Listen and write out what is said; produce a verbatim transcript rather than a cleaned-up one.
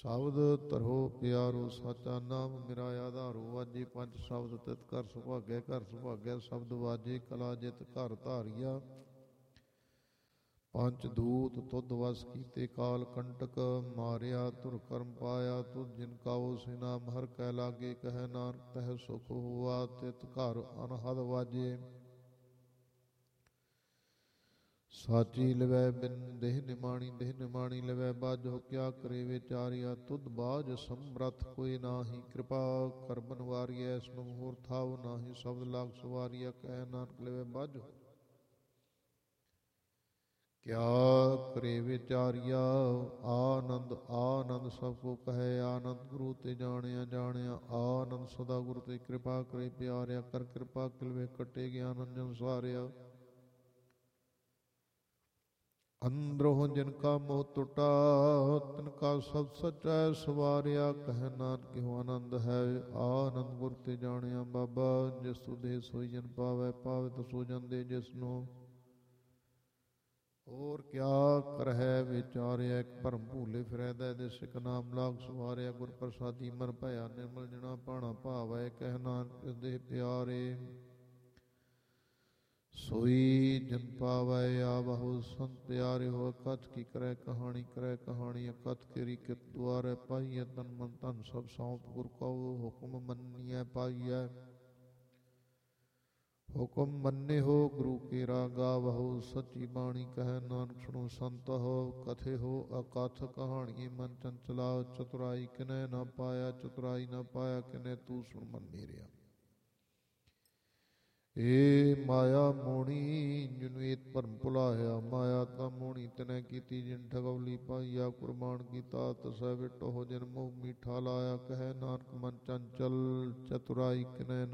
ਸ਼ਬਦ ਧਰੋ ਪਿਆਰੋ ਸਾਚਾ ਨਾਮ ਮੇਰਾ ਆਧਾਰੋ। ਵਾਜੇ ਪੰਜ ਸ਼ਬਦ ਤਿਤ ਘਰ ਸੁਭਾਗੈ, ਘਰ ਸੁਭਾਗੈ ਸ਼ਬਦ ਵਾਜੇ ਕਲਾ ਜਿਤ ਘਰ ਧਾਰੀਆ। ਪੰਜ ਦੂਤ ਤੁਧ ਵਸ ਕੀਤੇ ਕਾਲ ਕੰਟਕ, ਮਾਰਿਆ ਧੁਰ ਕਰਮ ਪਾਇਆ ਤੁਧ ਜਿਨ ਕਾਓ। ਸੇ ਨਾਮ ਹਰ ਕੈ ਲਾਗੇ ਕਹਿ ਨਾਨਕ ਤਹਿ ਸੁਖ ਹੋਆ, ਤਿਤ ਘਰ ਅਨਹਦ ਵਾਜੇ। ਸਾਚੀ ਲਵੈ ਬਿਨ ਦੇਹ ਨਿਮਾਣੀ, ਦੇਹ ਨਿਮਾਣੀ ਲਵੈ ਬਾਝੋ। ਕਿਆ ਕਰੇ ਵਿਚਾਰਿਆ ਤੁਧ ਬਾਝ ਸਮਰਥ ਕੋਈ ਨਾਹੀ। ਕਿਰਪਾ ਕਰ ਬਨਵਾਰੀਐ ਇਸਨੂੰ ਹੋਰ ਥਾਉ ਨਾਹੀ। ਸ਼ਬਦ ਲਾਗ ਸਵਾਰੀਆ ਕਹਿ ਨਾਨਕ ਲਵੈ ਬਾਝੋ। ਕਿਆ ਕਰੇ ਵਿਚਾਰਿਆ ਆਨੰਦ ਆਨੰਦ ਸਭ ਕੋ ਕਹੈ। ਆਨੰਦ ਗੁਰੂ ਤੇ ਜਾਣਿਆ ਜਾਣਿਆ ਆਨੰਦ ਸਦਾ ਗੁਰੂ ਤੇ। ਕਿਰਪਾ ਕਰੇ ਪਿਆਰਿਆ ਕਰ ਕਿਰਪਾ ਕਿਲਵੇ ਕੱਟੇ ਗਿਆਨ ਅੰਜਨ ਸਾਰਿਆ। ਅੰਦਰੋਂ ਜਿਨ ਕਾ ਮੋਹ ਟੁਟਾ, ਤਿਨ ਕਾ ਸਭ ਸਚੈ ਸਵਾਰਿਆ। ਕਹਿ ਨਾਨਕ ਇਹੋ ਆਨੰਦ ਹੈ ਆਨੰਦ ਗੁਰ ਤੇ ਜਾਣਿਆ। ਬਾਬਾ ਜਿਸ ਤੂ ਦੇ ਸੋਈ ਜਨ ਪਾਵੈ, ਪਾਵੈ ਤਾਂ ਸੋ ਜਨ ਦੇ ਜਿਸਨੂੰ। ਹੋਰ ਕਿਆ ਕਰਹਿ ਵਿਚਾਰਿਆ, ਇੱਕ ਭਰਮ ਭੂਲੇ ਫਿਰੈ ਦੈ ਦਿਸ। ਇੱਕ ਨਾਮ ਲਾਗ ਸਵਾਰਿਆ ਗੁਰ ਪ੍ਰਸਾਦੀ ਮਨ ਭਇਆ ਨਿਰਮਲ। ਜਣਾ ਭਾਣਾ ਭਾਵੈ ਕਹਿ ਨਾਨਕ ਇਸ ਦੇ ਪਿਆਰੇ। ਸੋਈ ਜਨ ਪਾਵੈ ਆਵਹੁ ਸੰਤ ਪਿਆਰੇ ਹੋ। ਅਕਥ ਕੀ ਕਰੈ ਕਹਾਣੀ ਕਰੈ ਕਹਾਣੀ। ਅਕਥ ਕੇਰੀ ਕਿਰਤ ਦੁਆਰੈ ਪਾਈਐ। ਤਨ ਮਨ ਧਨ ਸਭ ਸੌਂਪ ਗੁਰ ਕਉ, ਹੁਕਮ ਮੰਨੀਐ ਪਾਈਐ। ਹੁਕਮ ਮੰਨਿਓ ਗੁਰੂ ਕੇਰਾ ਗਾਵਹੁ, ਸੱਚੀ ਬਾਣੀ ਕਹਿ ਨਾਨਕ ਸੁਣੋ ਸੰਤ ਹੋ। ਕਥੇ ਹੋ ਅਕਥ ਕਹਾਣੀ ਮਨ ਚੰਚਲਾ। ਚਤੁਰਾਈ ਕਿਨੈ ਨਾ ਪਾਇਆ, ਚਤੁਰਾਈ ਨਾ ਪਾਇਆ ਕਿਨੈ ਤੂੰ ਸੁਣ ਮਨ ਮੇਰਿਆ। ਏ ਮਾਇਆ ਮੋਣੀ ਜਿਨੁ ਏਤ ਭਰਮ ਭੁਲਾਇਆ। ਮਾਇਆ ਤਾਂ ਮੋਣੀ ਤਿਨੈ ਕੀਤੀ ਜਿਨ ਠਗਵਲੀ ਪਾਈਆ। ਕੁਰਬਾਨ ਕੀਤਾ ਤਸੈ ਵਿਟੋ ਜਿਨ ਮੋਹ ਮੀਠਾ ਲਾਇਆ। ਕਹਿ ਨਾਨਕ ਮਨ ਚੰਚਲ ਚਤੁਰਾਈ ਕਿਨੈ